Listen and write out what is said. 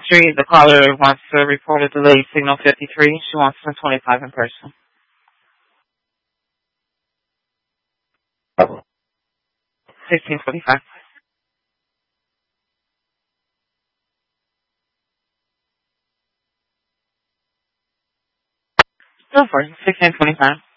3, the caller wants to report a delayed signal 53. She wants 125 in person. 1625. Go for it. 1625.